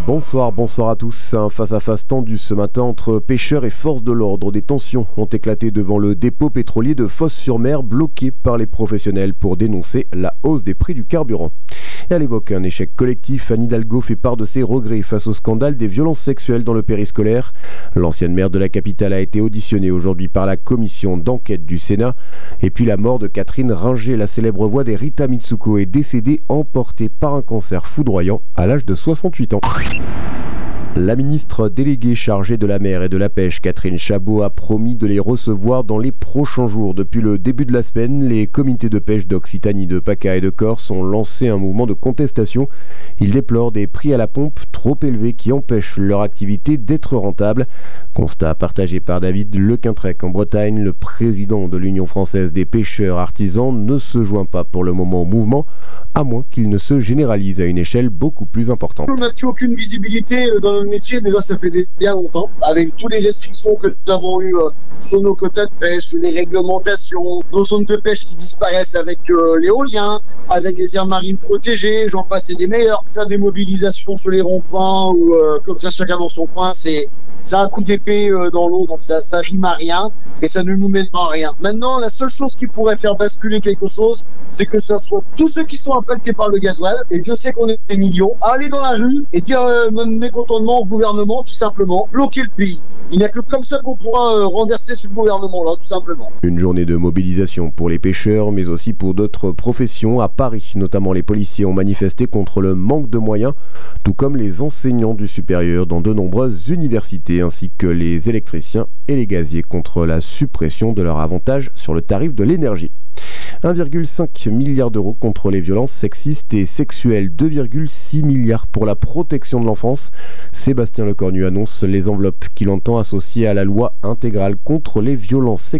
Bonsoir à tous. Un face-à-face tendu ce matin entre pêcheurs et forces de l'ordre. Des tensions ont éclaté devant le dépôt pétrolier de Fos-sur-Mer, bloqué par les professionnels pour dénoncer la hausse des prix du carburant. Et elle évoque un échec collectif. Anne Hidalgo fait part de ses regrets face au scandale des violences sexuelles dans le périscolaire. L'ancienne maire de la capitale a été auditionnée aujourd'hui par la commission d'enquête du Sénat. Et puis la mort de Catherine Ringer, la célèbre voix des Rita Mitsuko, est décédée emportée par un cancer foudroyant à l'âge de 68 ans. La ministre déléguée chargée de la mer et de la pêche, Catherine Chabot, a promis de les recevoir dans les prochains jours. Depuis le début de la semaine, les comités de pêche d'Occitanie, de PACA et de Corse ont lancé un mouvement de contestation. Ils déplorent des prix à la pompe trop élevés qui empêchent leur activité d'être rentable. Constat partagé par David Lequintrec en Bretagne. Le président de l'Union française des pêcheurs artisans ne se joint pas pour le moment au mouvement, à moins qu'il ne se généralise à une échelle beaucoup plus importante. On n'a plus aucune visibilité dans le métier, déjà ça fait bien longtemps, avec toutes les restrictions que nous avons eues sur nos quotas de pêche, les réglementations, nos zones de pêche qui disparaissent avec l'éolien, avec les aires marines protégées, j'en passe et des meilleurs. Faire des mobilisations sur les ronds-points ou comme ça chacun dans son coin, c'est un coup d'épée dans l'eau, donc ça rime à rien et ça ne nous mène à rien. Maintenant, la seule chose qui pourrait faire basculer quelque chose, c'est que ça soit tous ceux qui sont impactés par le gasoil, et Dieu sait qu'on est des millions, à aller dans la rue et dire mécontentement au gouvernement, tout simplement, bloquer le pays. Il n'y a que comme ça qu'on pourra renverser ce gouvernement-là, tout simplement. Une journée de mobilisation pour les pêcheurs, mais aussi pour d'autres professions. À Paris, notamment les policiers ont manifesté contre le manque de moyens, tout comme les enseignants du supérieur dans de nombreuses universités, ainsi que les électriciens et les gaziers contre la suppression de leur avantage sur le tarif de l'énergie. 1,5 milliard d'euros contre les violences sexistes et sexuelles, 2,6 milliards pour la protection de l'enfance. Sébastien Lecornu annonce les enveloppes qu'il entend associer à la loi intégrale contre les violences sexuelles.